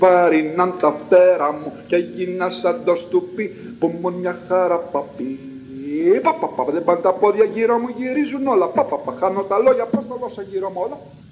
Βαρινάν τα φτερά μου και έγινα σαν το στουπί που μου μια χαρά παπί. Παπαπα, δεν πάνε τα πόδια γύρω μου, γυρίζουν όλα. Παπαπα, χάνω τα λόγια, πώς το δώσω γύρω μου όλα.